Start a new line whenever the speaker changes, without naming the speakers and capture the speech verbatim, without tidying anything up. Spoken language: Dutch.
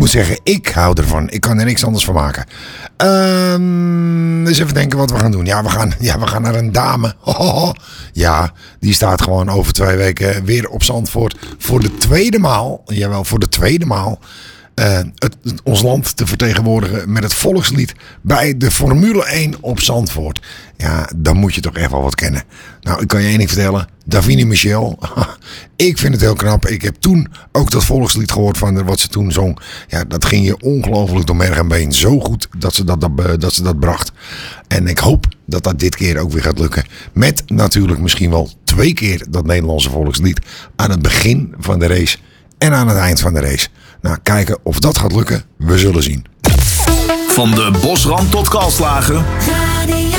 moet zeggen, ik hou ervan. Ik kan er niks anders van maken. Um, dus even denken wat we gaan doen. Ja, we gaan, ja, we gaan naar een dame. Hohoho. Ja, die staat gewoon over twee weken weer op Zandvoort. Voor de tweede maal. Jawel, voor de tweede maal. Uh, het, het, ons land te vertegenwoordigen met het volkslied bij de Formule één op Zandvoort. Ja, dan moet je toch echt wel wat kennen. Nou, ik kan je één ding vertellen. Davine Michel. Ik vind het heel knap. Ik heb toen ook dat volkslied gehoord van wat ze toen zong. Ja, dat ging je ongelooflijk door merg en been. Zo goed dat ze dat, dat, dat ze dat bracht. En ik hoop dat dat dit keer ook weer gaat lukken. Met natuurlijk misschien wel twee keer dat Nederlandse volkslied. Aan het begin van de race en aan het eind van de race. Nou, kijken of dat gaat lukken. We zullen zien.
Van de Bosrand tot Kalslagen. Radio